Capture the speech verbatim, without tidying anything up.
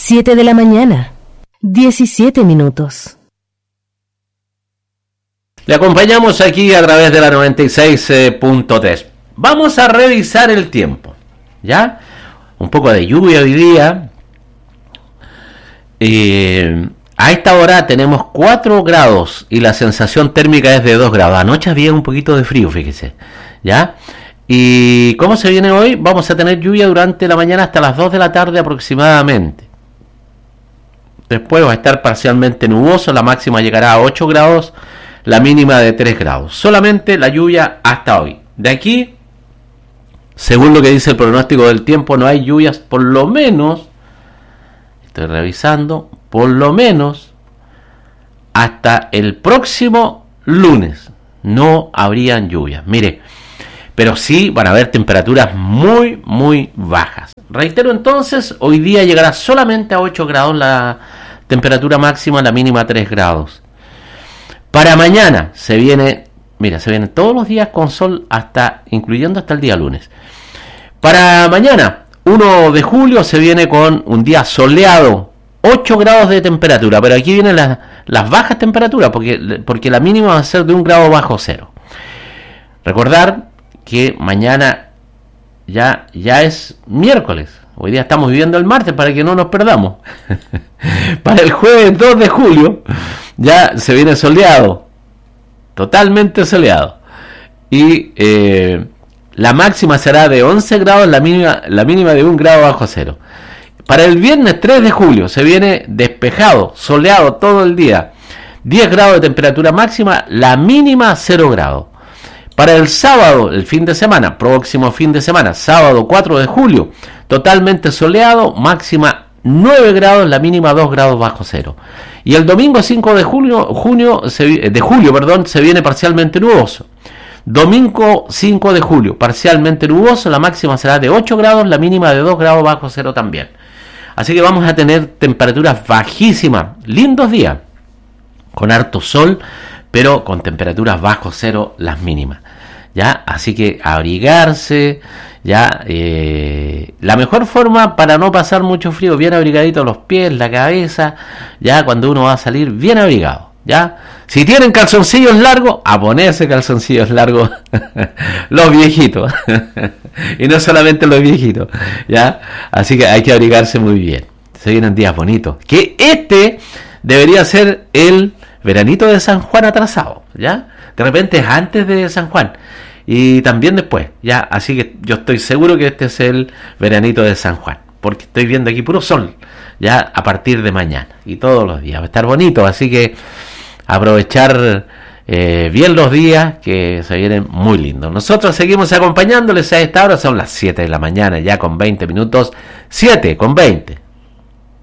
siete de la mañana, diecisiete minutos. Le acompañamos aquí a través de la noventa y seis punto tres. Vamos a revisar el tiempo, ¿ya? Un poco de lluvia hoy día. Eh, a esta hora tenemos cuatro grados y la sensación térmica es de dos grados. Anoche había un poquito de frío, fíjese, ¿ya? ¿Y cómo se viene hoy? Vamos a tener lluvia durante la mañana hasta las dos de la tarde aproximadamente. Después va a estar parcialmente nuboso, la máxima llegará a ocho grados, la mínima de tres grados. Solamente la lluvia hasta hoy. De aquí, según lo que dice el pronóstico del tiempo, no hay lluvias, por lo menos, estoy revisando, por lo menos hasta el próximo lunes no habrían lluvias. Mire, pero sí van a haber temperaturas muy, muy bajas. Reitero entonces, hoy día llegará solamente a ocho grados la temperatura máxima, la mínima tres grados. Para mañana se viene, mira, se viene todos los días con sol, hasta incluyendo hasta el día lunes. Para mañana, primero de julio, se viene con un día soleado, ocho grados de temperatura, pero aquí vienen las, las bajas temperaturas, porque, porque la mínima va a ser de un grado bajo cero. Recordar que mañana ya, ya es miércoles. Hoy día estamos viviendo el martes para que no nos perdamos. Para el jueves dos de julio ya se viene soleado, totalmente soleado. Y eh, la máxima será de once grados, la mínima, la mínima de un grado bajo cero. Para el viernes tres de julio se viene despejado, soleado todo el día. diez grados de temperatura máxima, la mínima cero grados. Para el sábado, el fin de semana, próximo fin de semana, sábado cuatro de julio, totalmente soleado, máxima nueve grados, la mínima dos grados bajo cero. Y el domingo cinco de julio, junio, se, de julio, perdón, se viene parcialmente nuboso. Domingo cinco de julio, parcialmente nuboso, la máxima será de ocho grados, la mínima de dos grados bajo cero también. Así que vamos a tener temperaturas bajísimas, lindos días, con harto sol, pero con temperaturas bajo cero las mínimas, ¿ya? Así que abrigarse, ya, eh, la mejor forma para no pasar mucho frío, bien abrigadito los pies, la cabeza, ya, cuando uno va a salir bien abrigado, ¿ya? Si tienen calzoncillos largos, a ponerse calzoncillos largos, los viejitos, y no solamente los viejitos, ¿ya? Así que hay que abrigarse muy bien, se vienen días bonitos, que este debería ser el veranito de San Juan atrasado, ¿ya? De repente es antes de San Juan y también después, ¿ya? Así que yo estoy seguro que este es el veranito de San Juan, porque estoy viendo aquí puro sol, ya, a partir de mañana y todos los días. Va a estar bonito, así que aprovechar eh, bien los días que se vienen muy lindos. Nosotros seguimos acompañándoles a esta hora, son las siete de la mañana, ya con veinte minutos, siete con veinte.